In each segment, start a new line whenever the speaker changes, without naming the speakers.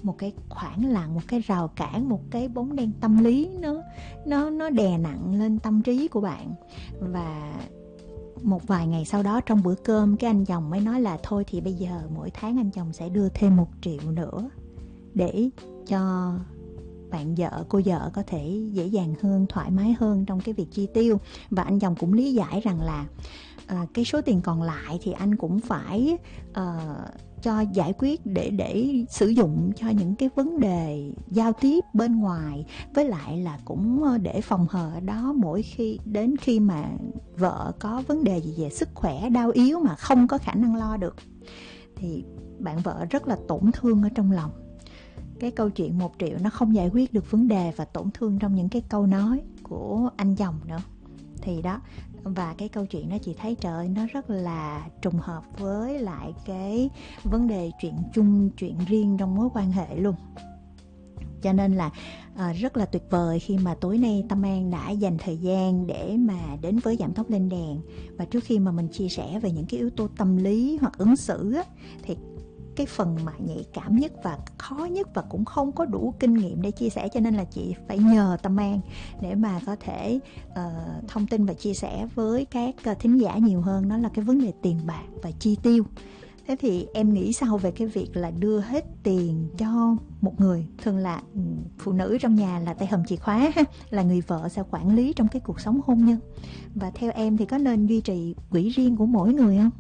một cái khoảng lặng, một cái rào cản, một cái bóng đen tâm lý nó đè nặng lên tâm trí của bạn. Và một vài ngày sau đó trong bữa cơm, cái anh chồng mới nói là thôi thì bây giờ mỗi tháng anh chồng sẽ đưa thêm 1 triệu nữa để cho bạn vợ, cô vợ có thể dễ dàng hơn, thoải mái hơn trong cái việc chi tiêu. Và anh chồng cũng lý giải rằng là cái số tiền còn lại thì anh cũng phải cho giải quyết để sử dụng cho những cái vấn đề giao tiếp bên ngoài, với lại là cũng để phòng hờ ở đó mỗi khi mà vợ có vấn đề gì về sức khỏe đau yếu mà không có khả năng lo được, thì bạn vợ rất là tổn thương ở trong lòng. Cái câu chuyện 1 triệu nó không giải quyết được vấn đề, và tổn thương trong những cái câu nói của anh chồng nữa. Thì đó, và cái câu chuyện đó chị thấy trời ơi, nó rất là trùng hợp với lại cái vấn đề chuyện chung, chuyện riêng trong mối quan hệ luôn. Cho nên là rất là tuyệt vời khi mà tối nay Tâm An đã dành thời gian để mà đến với Giảm Tốc Lên Đèn. Và trước khi mà mình chia sẻ về những cái yếu tố tâm lý hoặc ứng xử á, thì cái phần mà nhạy cảm nhất và khó nhất và cũng không có đủ kinh nghiệm để chia sẻ, cho nên là chị phải nhờ Tâm An để mà có thể thông tin và chia sẻ với các thính giả nhiều hơn, đó là cái vấn đề tiền bạc và chi tiêu. Thế thì em nghĩ sao về cái việc là đưa hết tiền cho một người? Thường là phụ nữ trong nhà là tay hòm chìa khóa ha, là người vợ sẽ quản lý trong cái cuộc sống hôn nhân. Và theo em thì có nên duy trì quỹ riêng của mỗi người không?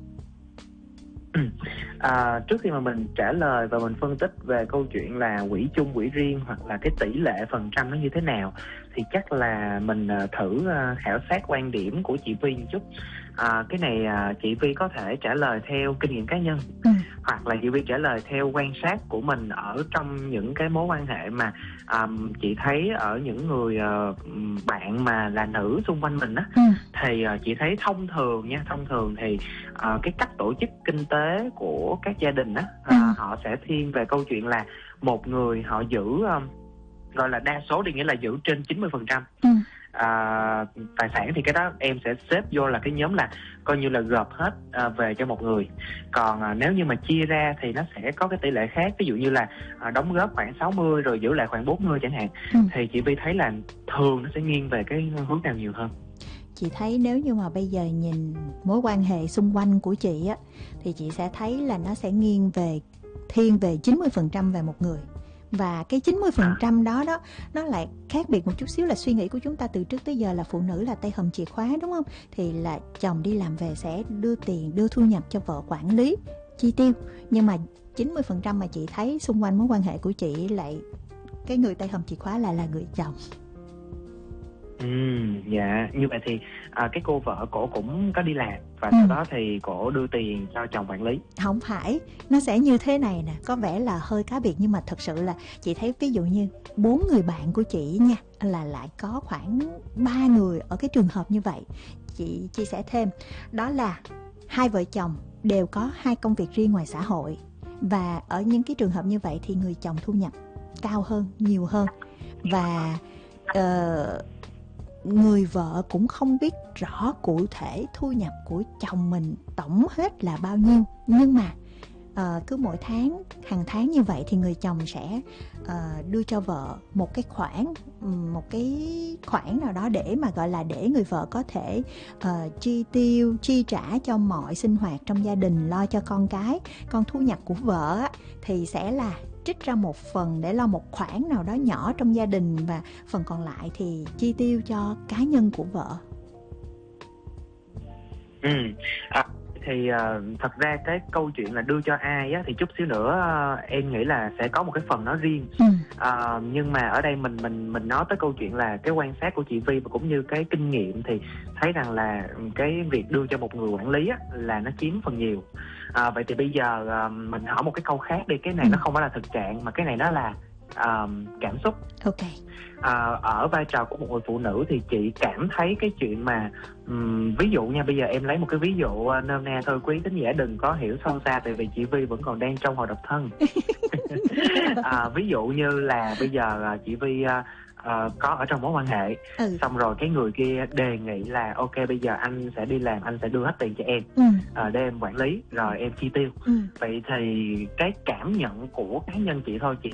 Trước khi mà mình trả lời và mình phân tích về câu chuyện là quỹ chung quỹ riêng hoặc là cái tỷ lệ phần trăm nó như thế nào, thì chắc là mình thử khảo sát quan điểm của chị Vi một chút. Cái này chị Vi có thể trả lời theo kinh nghiệm cá nhân, hoặc là chị Vi trả lời theo quan sát của mình ở trong những cái mối quan hệ mà chị thấy ở những người bạn mà là nữ xung quanh mình á. Thì chị thấy thông thường thì cái cách tổ chức kinh tế của các gia đình á, họ sẽ thiên về câu chuyện là một người họ giữ gọi là đa số đi, nghĩa là giữ trên 90%. Tài sản thì cái đó em sẽ xếp vô là cái nhóm là coi như là gộp hết về cho một người. Còn nếu như mà chia ra thì nó sẽ có cái tỷ lệ khác, ví dụ như là đóng góp khoảng 60 rồi giữ lại khoảng 40 chẳng hạn. Thì chị Vi thấy là thường nó sẽ nghiêng về cái hướng nào nhiều hơn?
Chị thấy nếu như mà bây giờ nhìn mối quan hệ xung quanh của chị á, thì chị sẽ thấy là nó sẽ thiên về 90% về một người. Và cái 90% đó nó lại khác biệt một chút xíu, là suy nghĩ của chúng ta từ trước tới giờ là phụ nữ là tay hòm chìa khóa, đúng không? Thì là chồng đi làm về sẽ đưa thu nhập cho vợ quản lý chi tiêu. Nhưng mà 90% mà chị thấy xung quanh mối quan hệ của chị lại cái người tay hòm chìa khóa là người chồng.
Dạ, như vậy thì cái cô vợ cổ cũng có đi làm và sau đó thì cổ đưa tiền cho chồng quản lý.
Không phải, nó sẽ như thế này nè, có vẻ là hơi cá biệt nhưng mà thật sự là chị thấy ví dụ như 4 người bạn của chị nha, là lại có khoảng 3 người ở cái trường hợp như vậy. Chị chia sẻ thêm, đó là 2 vợ chồng đều có 2 công việc riêng ngoài xã hội, và ở những cái trường hợp như vậy thì người chồng thu nhập cao hơn, nhiều hơn, và người vợ cũng không biết rõ cụ thể thu nhập của chồng mình tổng hết là bao nhiêu. Nhưng mà cứ mỗi tháng, hàng tháng như vậy thì người chồng sẽ đưa cho vợ một cái khoản nào đó để mà gọi là để người vợ có thể chi trả cho mọi sinh hoạt trong gia đình, lo cho con cái. Còn thu nhập của vợ thì sẽ là trích ra một phần để lo một khoản nào đó nhỏ trong gia đình, và phần còn lại thì chi tiêu cho cá nhân của vợ.
Thì thật ra cái câu chuyện là đưa cho ai á, thì chút xíu nữa em nghĩ là sẽ có một cái phần nó riêng. Nhưng mà ở đây mình nói tới câu chuyện là cái quan sát của chị Vi và cũng như cái kinh nghiệm, thì thấy rằng là cái việc đưa cho một người quản lý á, là nó chiếm phần nhiều. Vậy thì bây giờ mình hỏi một cái câu khác đi. Cái này nó không phải là thực trạng, mà cái này nó là cảm xúc. Ở vai trò của một người phụ nữ thì chị cảm thấy cái chuyện mà ví dụ nha, bây giờ em lấy một cái ví dụ nôm na thôi, quý thính giả đừng có hiểu sâu xa, tại vì chị Vi vẫn còn đang trong hồi độc thân. Ví dụ như là bây giờ chị Vi có ở trong mối quan hệ, xong rồi cái người kia đề nghị là ok, bây giờ anh sẽ đi làm, anh sẽ đưa hết tiền cho em để em quản lý, rồi em chi tiêu. Vậy thì cái cảm nhận của cá nhân chị thôi, chị